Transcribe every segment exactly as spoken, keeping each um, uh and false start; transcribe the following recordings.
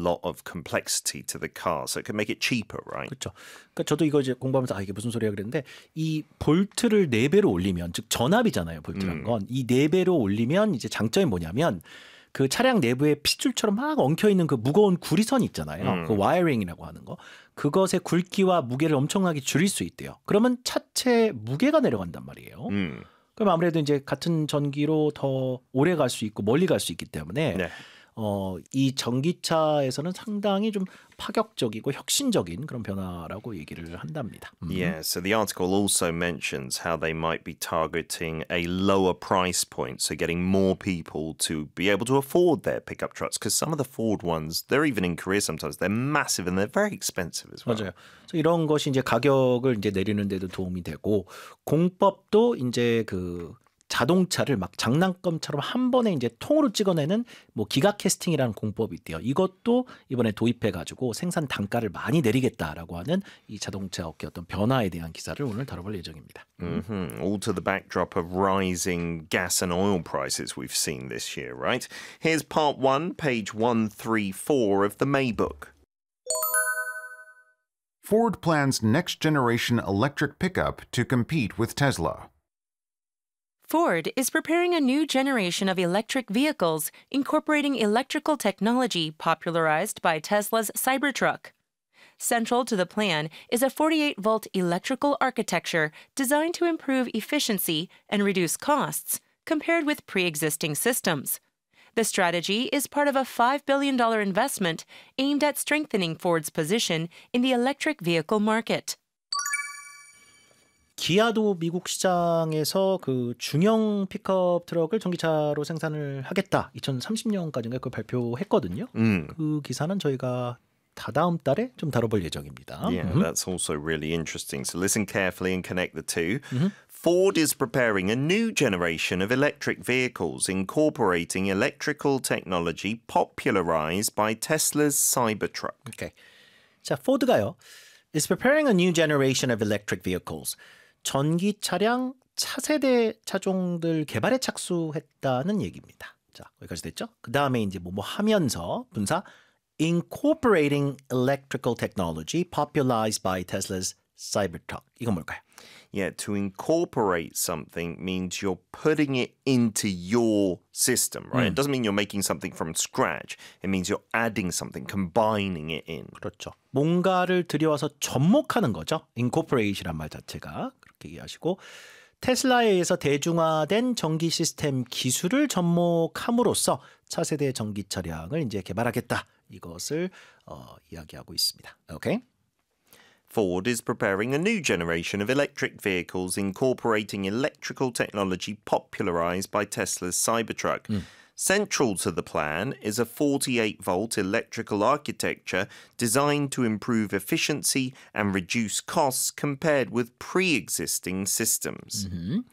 lot of complexity to the car. So it can make it cheaper, right? 그렇죠. 그러니까 저도 이거 이제 공부하면서 아 이게 무슨 소리야 그랬는데 이 볼트를 네 배로 올리면 즉 전압이잖아요. 볼트란 건. 이 네 배로 올리면 이제 장점이 뭐냐면 그 차량 내부에 핏줄처럼 막 엉켜 있는 그 무거운 구리선 있잖아요. 음. 그 와이어링이라고 하는 거. 그것의 굵기와 무게를 엄청나게 줄일 수 있대요. 그러면 차체 무게가 내려간단 말이에요. 음. 그럼 아무래도 이제 같은 전기로 더 오래 갈 수 있고 멀리 갈 수 있기 때문에 네. 어, 이 전기차에서는 상당히 좀 파격적이고 혁신적인 그런 변화라고 얘기를 한답니다. 음. Yeah, so the article also mentions how they might be targeting a lower price point, so getting more people to be able to afford their pickup trucks. Because some of the Ford ones, they're even in Korea sometimes, they're massive and they're very expensive as well. 맞아요. 그래서 이런 것이 이제 가격을 이제 내리는 데도 도움이 되고 공법도 이제 그 자동차를 막 장난감처럼 한 번에 이제 통으로 찍어내는 뭐 기가 캐스팅이라는 공법이 있대요. 이것도 이번에 도입해 가지고 생산 단가를 많이 내리겠다라고 하는 이 자동차 업계 어떤 변화에 대한 기사를 오늘 다뤄볼 예정입니다. Mm-hmm. All to the backdrop of rising gas and oil prices we've seen this year, right? Here's part one, page one thirty-four of the May book. Ford plans next-generation electric pickup to compete with Tesla. Ford is preparing a new generation of electric vehicles incorporating electrical technology popularized by Tesla's Cybertruck. Central to the plan is a forty-eight volt electrical architecture designed to improve efficiency and reduce costs compared with pre-existing systems. The strategy is part of a five billion dollars investment aimed at strengthening Ford's position in the electric vehicle market. 기아도 미국 시장에서 그 중형 픽업 트럭을 전기차로 생산을 하겠다. 이천삼십 년까지인가 그걸 발표했거든요. Mm. 그 기사는 저희가 다다음 달에 좀 다뤄볼 예정입니다. Yeah, Mm-hmm. that's also really interesting. So listen carefully and connect the two. Mm-hmm. Ford is preparing a new generation of electric vehicles incorporating electrical technology popularized by Tesla's Cybertruck. Okay. 자, 포드가요. is preparing a new generation of electric vehicles. 전기 차량 차세대 차종들 개발에 착수했다는 얘기입니다. 자, 여기까지 됐죠? 그 다음에 이제 뭐 뭐 하면서 분사 incorporating electrical technology popularized by Tesla's Cybertruck. 이건 뭘까요? Yeah, to incorporate something means you're putting it into your system, right? It doesn't mean you're making something from scratch. It means you're adding something, combining it in. 그렇죠. 뭔가를 들여와서 접목하는 거죠. incorporate이란 말 자체가 그렇게 이해하시고 테슬라에 의해서 대중화된 전기 시스템 기술을 접목함으로써 차세대 전기 차량을 이제 개발하겠다. 이것을 어, 이야기하고 있습니다. 오케이? Ford is preparing a new generation of electric vehicles incorporating electrical technology popularized by Tesla's Cybertruck. Mm. Central to the plan is a forty-eight volt electrical architecture designed to improve efficiency and reduce costs compared with pre-existing systems. Mm-hmm.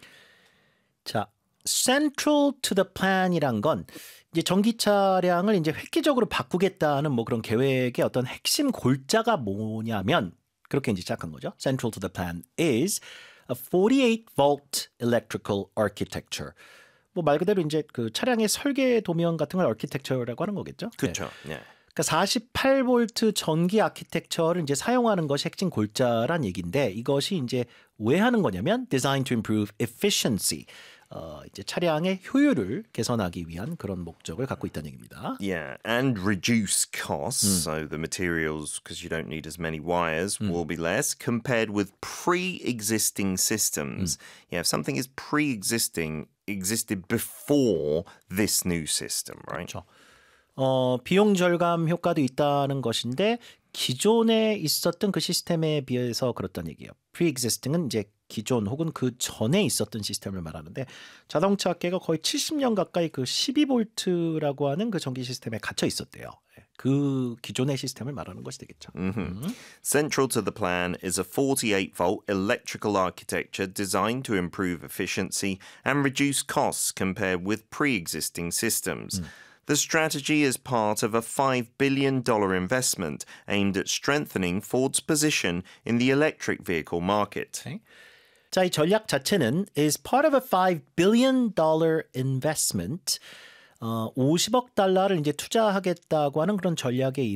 자, central to the plan이란 건 이제 전기 차량을 이제 획기적으로 바꾸겠다는 뭐 그런 계획의 어떤 핵심 골자가 뭐냐면 그렇게 이제 시작한 거죠. Central to the plan is a forty-eight volt electrical architecture. 뭐 말 그대로 이제 그 차량의 설계 도면 같은 걸 architecture라고 하는 거겠죠. 그렇죠. 네. 네. 그러니까 사십팔 볼트 전기 아키텍처를 이제 사용하는 것이 핵심 골자란 얘기인데 이것이 이제 왜 하는 거냐면 designed to improve efficiency. 어, 이제 차량의 효율을 개선하기 위한 그런 목적을 갖고 있다는 얘기입니다. Yeah, and reduce costs. So the materials, because you don't need as many wires, will be less compared with pre-existing systems. Yeah, if something is pre-existing, existed before this new system, right? 그렇죠. 어, 비용 절감 효과도 있다는 것인데 기존에 있었던 그 시스템에 비해서 그렇다는 얘기예요. pre-existing은 이제 기존 혹은 그 전에 있었던 시스템을 말하는데 자동차 업계가 거의 칠십 년 가까이 그 십이 볼트라고 하는 그 전기 시스템에 갇혀 있었대요. 그 기존의 시스템을 말하는 것이 되겠죠. Mm-hmm. Mm. Central to the plan is a forty-eight volt electrical architecture designed to improve efficiency and reduce costs compared with pre-existing systems. Mm. The strategy is part of a five billion dollars investment aimed at strengthening Ford's position in the electric vehicle market. Okay. 자, 이 전략 자체는 is part of a five billion dollars investment. 어, 오십억 달러를 이제 투자하겠다고 하는 그런 전략의